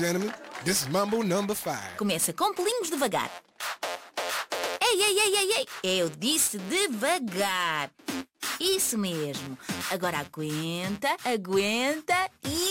gentlemen, this is Mambo number 5. Começa com pulinhos devagar. Ei, ei, ei, ei, ei. Eu disse devagar. Isso mesmo. Agora aguenta, aguenta e